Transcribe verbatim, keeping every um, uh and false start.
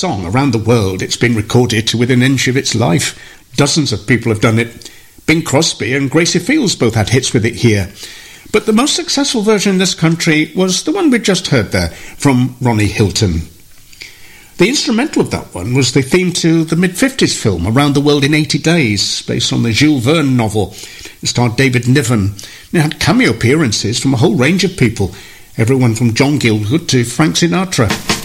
song around the world, it's been recorded to within an inch of its life. Dozens of people have done it. Bing Crosby and Gracie Fields both had hits with it here. But the most successful version in this country was the one we just heard there, from Ronnie Hilton. The instrumental of that one was the theme to the mid-fifties film Around the World in eighty days, based on the Jules Verne novel. It starred David Niven, and it had cameo appearances from a whole range of people, everyone from John Gielgud to Frank Sinatra.